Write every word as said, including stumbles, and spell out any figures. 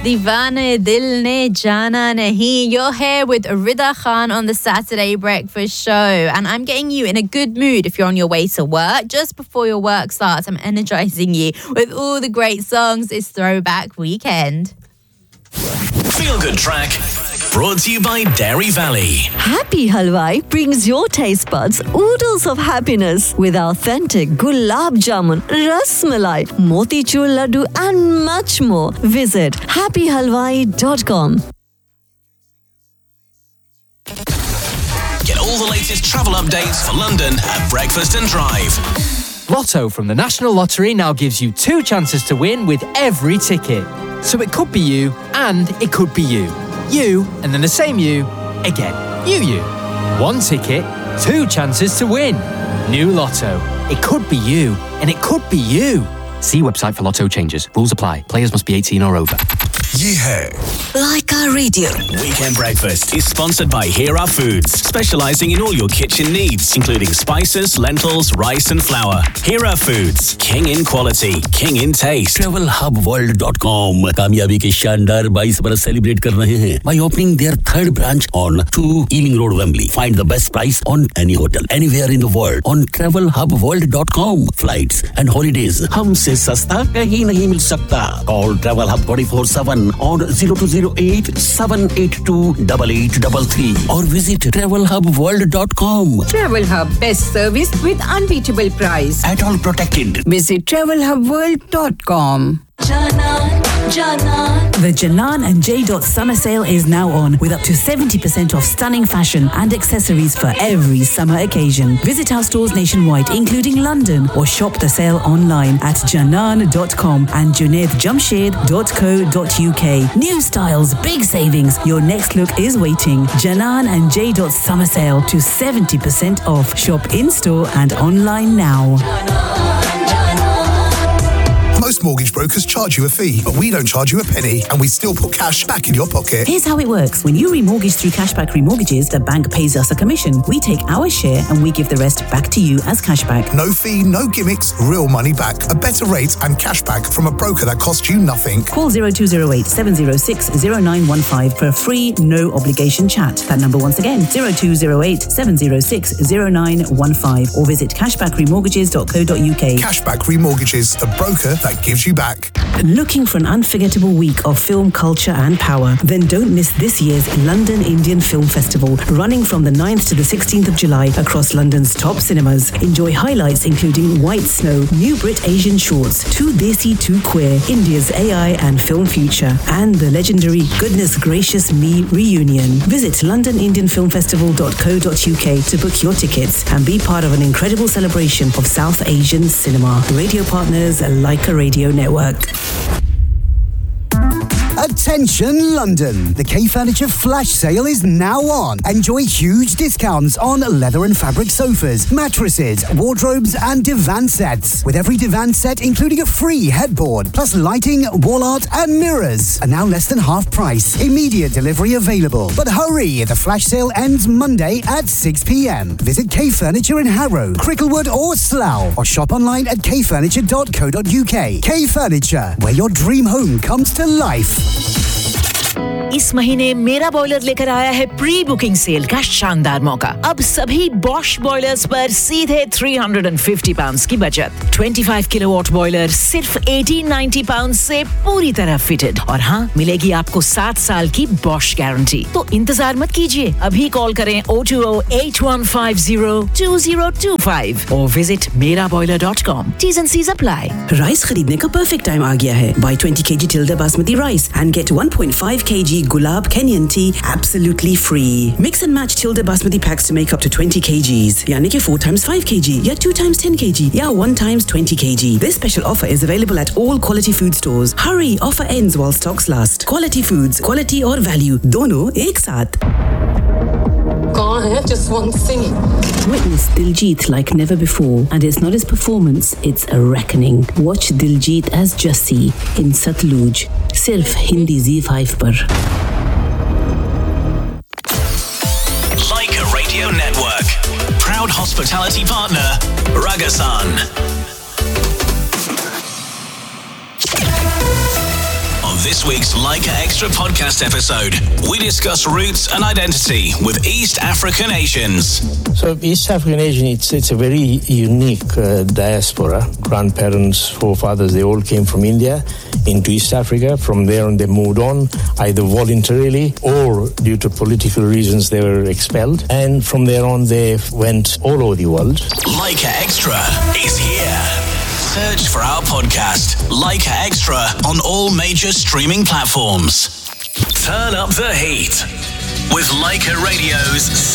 Deewane Dil Ne Jana Nahi. You're here with Rida Khan on the Saturday Breakfast Show, and I'm getting you in a good mood if you're on your way to work. Just before your work starts, I'm energizing you with all the great songs. It's Throwback Weekend. Feel Good Track, brought to you by Dairy Valley. Happy Halwai brings your taste buds oodles of happiness with authentic gulab jamun, ras malai, motichur laddu and much more. Visit happy halwai dot com. Get all the latest travel updates for London at Breakfast and Drive. Lotto from the National Lottery now gives you two chances to win with every ticket. So it could be you and it could be you. You and then the same you again. You, you. One ticket, two chances to win. New Lotto. It could be you and it could be you. See website for Lotto changes. Rules apply. Players must be eighteen or over. Ye hai. Laika Radio. Weekend Breakfast is sponsored by Hera Foods, specialising in all your kitchen needs, including spices, lentils, rice and flour. Hera Foods, king in quality, king in taste. travel hub world dot com कामयाबी के शानदार बाईस बरस celebrate कर रहे हैं by opening their third branch on two Ealing Road, Wembley. Find the best price on any hotel anywhere in the world on travel hub world dot com. Flights and holidays हमसे सस्ता कहीं नहीं मिल सकता. Call Travel Hub twenty-four seven on zero two zero eight seven eight two eight eight three three or visit travel hub world dot com. Travel Hub, best service with unbeatable price. At all protected. Visit travel hub world dot com. Janan, Janan. The Janan and J. Summer Sale is now on with up to seventy percent off stunning fashion and accessories for every summer occasion. Visit our stores nationwide, including London, or shop the sale online at janan dot com and junaid jamshed dot co dot uk. New styles, big savings. Your next look is waiting. Janan and J. Summer Sale to seventy percent off. Shop in-store and online now. Most mortgage brokers charge you a fee, but we don't charge you a penny, and we still put cash back in your pocket. Here's how it works. When you remortgage through Cashback Remortgages, the bank pays us a commission. We take our share and we give the rest back to you as cashback. No fee, no gimmicks, real money back. A better rate and cashback from a broker that costs you nothing. Call zero two zero eight seven zero six zero nine one five for a free, no obligation chat. That number once again, zero two zero eight seven zero six zero nine one five, or visit cashback remortgages dot co dot uk. Cashback Remortgages, the broker that gives you back. Looking for an unforgettable week of film culture and power? Then don't miss this year's London Indian Film Festival, running from the ninth to the sixteenth of July across London's top cinemas. Enjoy highlights including White Snow, New Brit Asian Shorts, Too Desi Too Queer, India's A I and Film Future, and the legendary Goodness Gracious Me reunion. Visit london indian film festival dot co dot uk to book your tickets and be part of an incredible celebration of South Asian cinema. Radio partners like a radio network. Attention London! The K Furniture Flash Sale is now on. Enjoy huge discounts on leather and fabric sofas, mattresses, wardrobes and divan sets. With every divan set including a free headboard, plus lighting, wall art and mirrors. Are now less than half price. Immediate delivery available. But hurry! The Flash Sale ends Monday at six p.m. Visit K Furniture in Harrow, Cricklewood or Slough, or shop online at k furniture dot co dot uk. K Furniture, where your dream home comes to life. इस महीने मेरा boiler लेकर आया है pre booking cell का शानदार मौका. अब सभी बॉश बॉयलर्स पर सीधे three hundred fifty पाउंड्स की बचत. twenty-five किलोवाट बॉयलर सिर्फ eighteen ninety पाउंड्स से पूरी तरह फिटेड. और हाँ, मिलेगी आपको सात साल की बॉश गारंटी. तो इंतजार मत कीजिए, अभी कॉल करें oh two oh eight one five zero two zero two five और visit mera boiler dot com. T's and C's apply. Rice खरीदने का परफेक्ट टाइम आ गया है. Buy twenty kilograms Tilda Basmati rice and get one point five kilograms Gulab Kenyan tea absolutely free. Mix and match Tilda Basmati packs to make up to twenty kilograms. यानी कि four times five kilograms, या two times ten kilograms, या one times twenty kilograms. This special offer is available at all quality food stores. Hurry, offer ends while stocks last. Quality foods, quality और value, दोनों एक साथ. कौन है just one singing? Witness Diljit like never before, and it's not his performance, it's a reckoning. Watch Diljit as Jassi in Satluj, sirf Hindi Z five par. Like a Radio Network, proud hospitality partner, Ragasan. On This week's Leica Extra podcast episode, we discuss roots and identity with East African Asians. So East African Asian, it's, it's a very unique uh, diaspora. Grandparents, forefathers, they all came from India into East Africa. From there on, they moved on, either voluntarily or due to political reasons, they were expelled. And from there on, they went all over the world. Leica Extra is here. Search for our podcast, Leica Extra, on all major streaming platforms. Turn up the heat with Leica Radio's